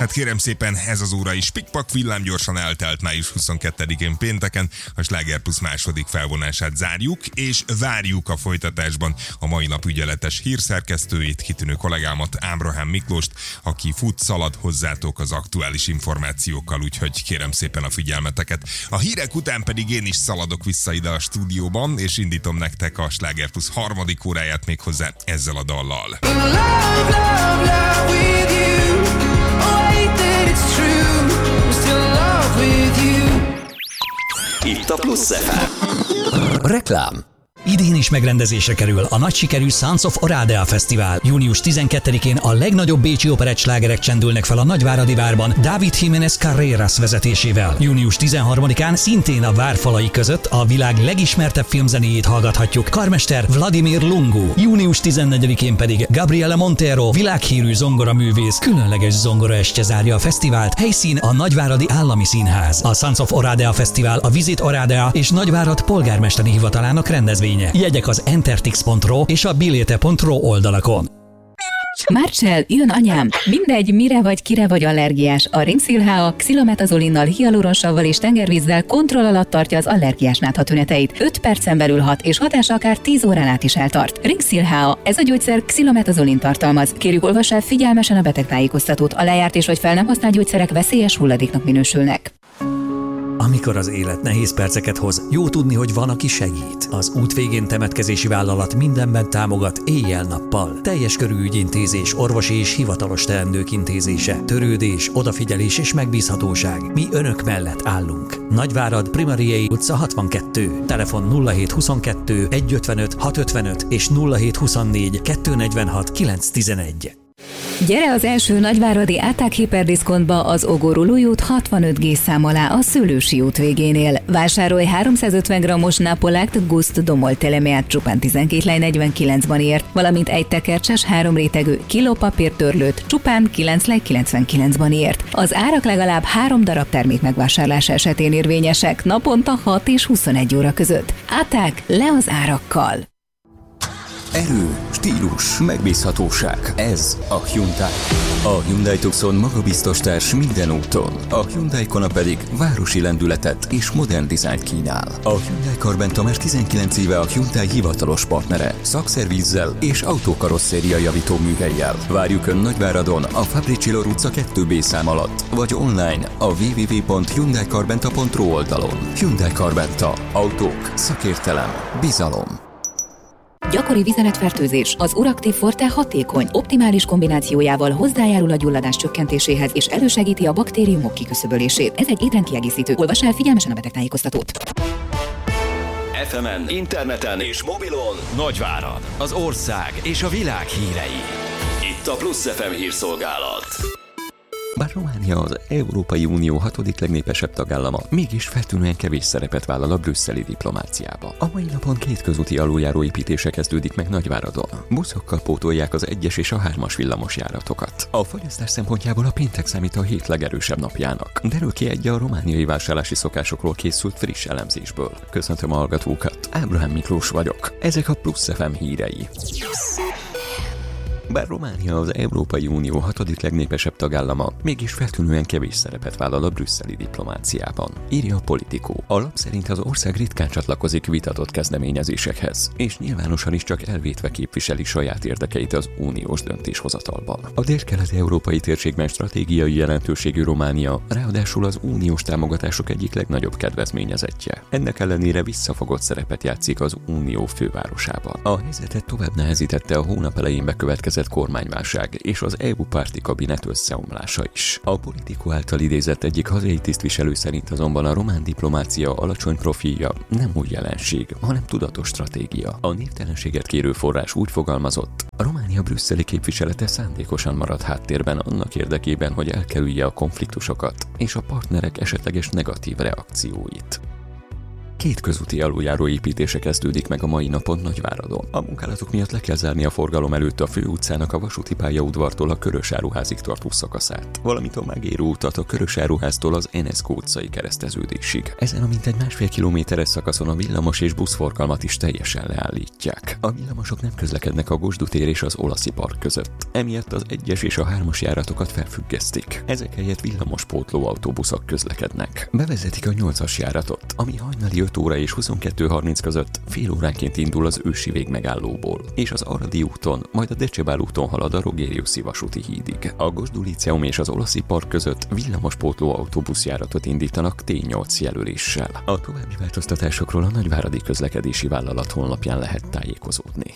Hát kérem szépen, ez az óra is pikpak villámgyorsan eltelt május 22-én pénteken, a Sláger Plus második felvonását zárjuk, és várjuk a folytatásban a mai nap ügyeletes hírszerkesztőjét, kitűnő kollégámat, Ábrahám Miklóst, aki fut, szalad hozzátok az aktuális információkkal, úgyhogy kérem szépen a figyelmeteket. A hírek után pedig én is szaladok vissza ide a stúdióban, és indítom nektek a Sláger Plus harmadik óráját méghozzá ezzel a dallal. Itt a Plusz FM. Reklám. Idén is megrendezésre kerül a nagy sikerű Sons of Oradea Fesztivál. Június 12-én a legnagyobb bécsi operett slágerek csendülnek fel a Nagyváradi Várban David Jiménez Carreras vezetésével. Június 13-án szintén a várfalai között a világ legismertebb filmzenéjét hallgathatjuk, karmester Vladimir Lungu. Június 14-én pedig Gabriela Montero, világhírű zongoraművész, különleges zongoraestje zárja a fesztivált, helyszín a Nagyváradi Állami Színház. A Sons of Oradea Fesztivál a Visit Oradea és Nagyvárad polgármesteri hivatalának rendezvénye. Jegyek az entertix.ro és a bilete.ro oldalakon. Marcell, jön anyám! Mindegy, mire vagy, kire vagy allergiás. A Ringszil-HA xilometazolinal, hialuronsavval és tengervízzel kontroll alatt tartja az allergiás nátha tüneteit. 5 percen belül hat, és hatása akár 10 órán át is eltart. Ringszil-HA, ez a gyógyszer xilometazolin tartalmaz. Kérjük, olvass el figyelmesen a betegtájékoztatót. A lejárt és vagy fel nem használt gyógyszerek veszélyes hulladéknak minősülnek. Amikor az élet nehéz perceket hoz, jó tudni, hogy van, aki segít. Az Út végén temetkezési vállalat mindenben támogat éjjel-nappal. Teljes körű ügyintézés, orvosi és hivatalos teendők intézése, törődés, odafigyelés és megbízhatóság. Mi önök mellett állunk. Nagyvárad, Primariei utca 62. Telefon 0722 155 655 és 0724 246 911. Gyere az első nagyváradi Áták hiperdiszkontba az Ogorulói út 65G szám alá a Szőlősi út végénél. Vásárolj 350 g-os Napolakt Gust Domol telemeát csupán 12,49-ban ért, valamint egy tekercses 3 rétegű kilópapírtörlőt csupán 9,99-ban ért. Az árak legalább 3 darab termék megvásárlása esetén érvényesek, naponta 6 és 21 óra között. Áták, le az árakkal! Erő, stílus, megbízhatóság. Ez a Hyundai. A Hyundai Tucson magabiztos társ minden úton. A Hyundai Kona pedig városi lendületet és modern dizájnt kínál. A Hyundai Karbenta már 19 éve a Hyundai hivatalos partnere. Szakszervízzel és autókarosszéria javító műhellyel. Várjuk Ön Nagyváradon a Fabricsillor utca 2B szám alatt, vagy online a www.hyundaikarbenta.ro oldalon. Hyundai Karbenta. Autók, szakértelem, bizalom. Gyakori vizeletfertőzés. Az Uraktiv Forte hatékony, optimális kombinációjával hozzájárul a gyulladás csökkentéséhez és elősegíti a baktériumok kiküszöbölését. Ez egy étrendkiegészítő. Olvass el figyelmesen a betegtájékoztatót. FM-en, interneten és mobilon Nagyvárad, az ország és a világ hírei. Itt a Plusz FM hírszolgálat. Bár Románia az Európai Unió 6. legnépesebb tagállama, mégis feltűnően kevés szerepet vállal a brüsszeli diplomáciába. A mai napon 2 közúti aluljáró építése kezdődik meg Nagyváradon. Buszokkal pótolják az 1-es és a 3-as villamos járatokat. A fogyasztás szempontjából a péntek számít a hét legerősebb napjának. Derül ki egy a romániai vásárlási szokásokról készült friss elemzésből. Köszöntöm a hallgatókat, Ábrahám Miklós vagyok. Ezek a Plusz FM hírei. Bár Románia az Európai Unió 6. legnépesebb tagállama, mégis feltűnően kevés szerepet vállal a brüsszeli diplomáciában, írja a Politico. A lap szerint az ország ritkán csatlakozik vitatott kezdeményezésekhez, és nyilvánosan is csak elvétve képviseli saját érdekeit az uniós döntéshozatalban. A délkeleti európai térségben stratégiai jelentőségű Románia ráadásul az uniós támogatások egyik legnagyobb kedvezményezettje. Ennek ellenére visszafogott szerepet játszik az unió fővárosában. A helyzetet tovább nehezítette a hónap elején bekövetkezett kormányválság és az EU párti kabinet összeomlása is. A Politico által idézett egyik hazai tisztviselő szerint azonban a román diplomácia alacsony profilja nem új jelenség, hanem tudatos stratégia. A névtelenséget kérő forrás úgy fogalmazott, a Románia brüsszeli képviselete szándékosan marad háttérben annak érdekében, hogy elkerülje a konfliktusokat és a partnerek esetleges negatív reakcióit. Két közúti aluljáró építése kezdődik meg a mai napon Nagyváradon. A munkálatok miatt le kell zárni a forgalom előtt a főutcának a vasúti pályaudvartól a Körösáruházig tartó szakaszát, valamint a megérő utat a Körösáruháztól az Enesco utcai kereszteződésig. Ezen a mintegy 1,5 kilométeres szakaszon a villamos és buszforgalmat is teljesen leállítják. A villamosok nem közlekednek a Gosdú tér és az Olaszi park között. Emiatt az 1-es és a 3-as járatokat felfüggesztik. Ezek helyett villamos pótló autóbuszok közlekednek. Bevezetik a 8-as járatot, ami hajnali 5 óra és 22:30 között fél óránként indul az Ősi végmegállóból, és az Aradi úton, majd a Decsebál úton halad a Rogériuszi vasúti hídig. A Gosdú Líceum és az Olaszi park között villamos pótló autóbuszjáratot indítanak T8 jelöléssel. A további változtatásokról a Nagyváradi Közlekedési Vállalat honlapján lehet tájékozódni.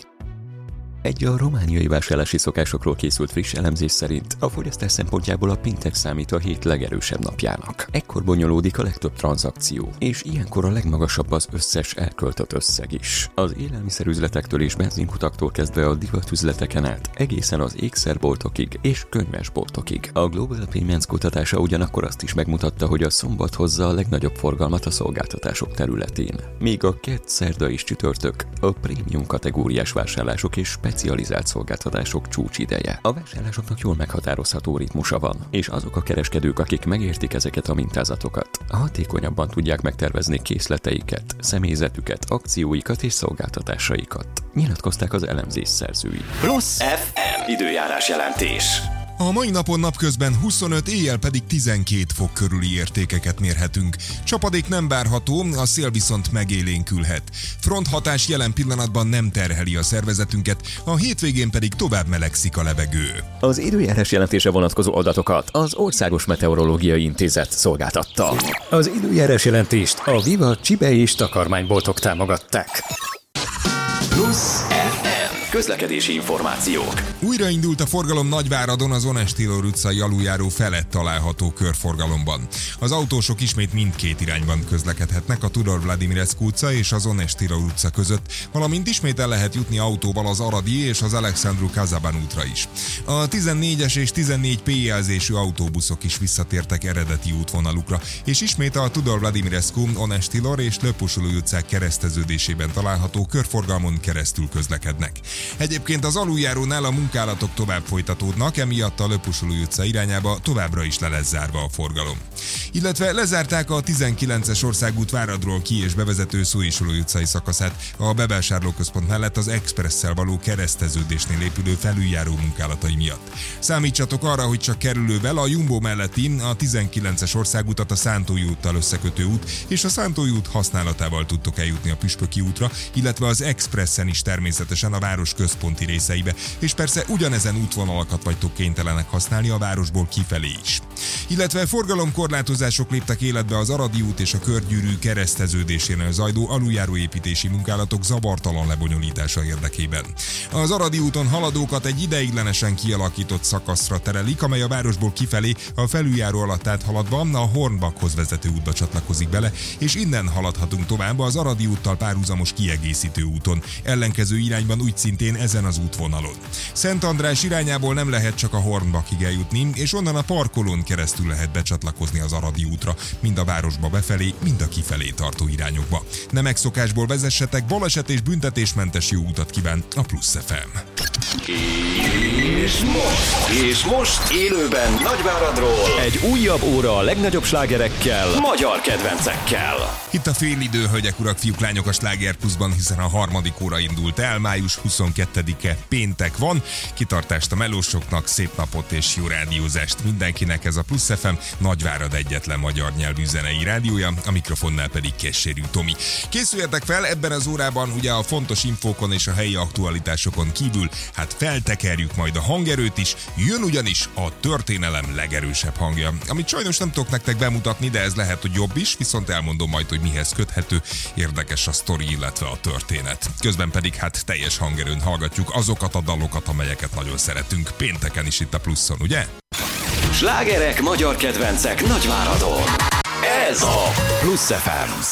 Egy a romániai vásárlási szokásokról készült friss elemzés szerint a fogyasztás szempontjából a péntek számít a hét legerősebb napjának. Ekkor bonyolódik a legtöbb tranzakció, és ilyenkor a legmagasabb az összes elköltött összeg is. Az élelmiszerüzletektől és benzinkutaktól kezdve a divatüzleteken át, egészen az ékszerboltokig és könyvesboltokig. A Global Payments kutatása ugyanakkor azt is megmutatta, hogy a szombat hozza a legnagyobb forgalmat a szolgáltatások területén. Míg a kedd, szerda és csütörtök a prémium kategóriás vásárlások és specializált szolgáltatások csúcsideje. A vásárlásoknak jól meghatározható ritmusa van, és azok a kereskedők, akik megértik ezeket a mintázatokat, hatékonyabban tudják megtervezni készleteiket, személyzetüket, akcióikat és szolgáltatásaikat. Nyilatkozták az elemzés szerzői. Plusz FM időjárás jelentés. A mai napon napközben 25, éjjel pedig 12 fok körüli értékeket mérhetünk. Csapadék nem várható, a szél viszont megélénkülhet. Fronthatás jelen pillanatban nem terheli a szervezetünket, a hétvégén pedig tovább melegszik a levegő. Az időjárás jelentése vonatkozó adatokat az Országos Meteorológiai Intézet szolgáltatta. Az időjárás jelentést a Viva csibe és takarmányboltok támogatták. Plusz FM. Közlekedési információk. Újraindult a forgalom Nagyváradon az Onestillor utcai aluljáró felett található körforgalomban. Az autósok ismét mindkét irányban közlekedhetnek a Tudor Vladimirescu utca és az Onestillor utca között, valamint ismét el lehet jutni autóval az Aradi és az Alexandru Kazaban útra is. A 14-es és 14P jelzésű autóbuszok is visszatértek eredeti útvonalukra, és ismét a Tudor Vladimirescu, Onestillor és Löpusulói utcák kereszteződésében található körforgalmon keresztül közlekednek. Egyébként az aluljárónál a munkálatok tovább folytatódnak, emiatt a Löpusulói utca irányába továbbra is le lesz zárva a forgalom. Illetve lezárták a 19-es országút Váradról ki- és bevezető Szóisulói utcai szakaszát a bevásárlóközpont mellett az Expresszel való kereszteződésnél épülő felüljáró munkálatai miatt. Számítsatok arra, hogy csak kerülővel a Jumbo melletti a 19-es országutat a Szántói úttal összekötő út és a Szántói út használatával tudtok eljutni a Püspöki útra, illetve az Expressen is természetesen a város központi részeibe, és persze ugyanezen útvonalakat vagytok kénytelenek használni a városból kifelé is. Illetve forgalomkorlátozások léptek életbe az Aradi út és a körgyűrű kereszteződésénél zajló aluljáróépítési munkálatok zavartalan lebonyolítása érdekében. Az Aradi úton haladókat egy ideiglenesen kialakított szakaszra terelik, amely a városból kifelé a felüljáró alatt áthaladva a Hornbachhoz vezető útba csatlakozik bele, és innen haladhatunk tovább az Aradi úttal párhuzamos kiegészítő úton, ellenkező irányban úgy szintén ezen az útvonalon. Szent András irányából nem lehet csak a Hornbachig eljutni, és onnan a parkolón keresztül lehet becsatlakozni az Aradi útra, mind a városba befelé, mind a kifelé tartó irányokba. Ne megszokásból vezessetek, baleset és büntetésmentes jó utat kíván a Plusz FM. És most élőben Nagyváradról egy újabb óra a legnagyobb slágerekkel, magyar kedvencekkel. Itt a félidő, hölgyek, urak, fiúk, lányok a Sláger Pluszban, hiszen a harmadik óra indult el, május 22-e péntek van. Kitartást a melósoknak, szép napot és jó rádiózást mindenkinek. Ez a Plusz FM, Nagyvárad egyetlen magyar nyelvű zenei rádiója, a mikrofonnál pedig Kessérű Tomi. Készüljetek fel, ebben az órában ugye a fontos infókon és a helyi aktualitásokon kívül, hát feltekerjük majd a hangerőt is, jön ugyanis a történelem legerősebb hangja, amit sajnos nem tudok nektek bemutatni, de ez lehet, hogy jobb is, viszont elmondom majd, hogy mihez köthető, érdekes a sztori, illetve a történet. Közben pedig hát teljes hangerőn hallgatjuk azokat a dalokat, amelyeket nagyon szeretünk, pénteken is itt a Pluszon, ugye? Slágerek, magyar kedvencek Nagyváradon. Ez a Plusz FM.